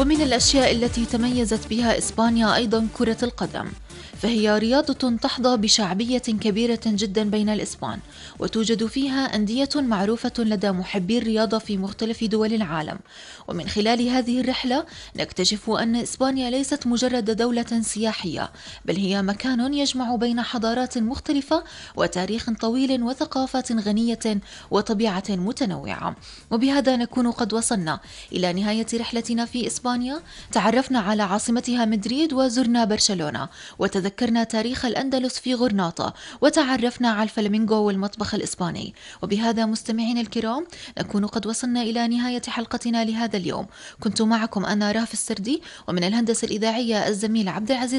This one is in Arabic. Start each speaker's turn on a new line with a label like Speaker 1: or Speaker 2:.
Speaker 1: ومن الأشياء التي تميزت بها إسبانيا أيضا كرة القدم، فهي رياضة تحظى بشعبية كبيرة جدا بين الإسبان، وتوجد فيها أندية معروفة لدى محبي الرياضة في مختلف دول العالم. ومن خلال هذه الرحلة نكتشف أن إسبانيا ليست مجرد دولة سياحية، بل هي مكان يجمع بين حضارات مختلفة وتاريخ طويل وثقافات غنية وطبيعة متنوعة. وبهذا نكون قد وصلنا إلى نهاية رحلتنا في إسبانيا. تعرفنا على عاصمتها مدريد، وزرنا برشلونة، وتذكرنا تاريخ الأندلس في غرناطة، وتعرفنا على الفلامينغو والمطبخ الإسباني. وبهذا مستمعين الكرام نكون قد وصلنا إلى نهاية حلقتنا لهذا اليوم. كنت معكم أنا راف السردي، ومن الهندسة الإذاعية الزميل عبد العزيز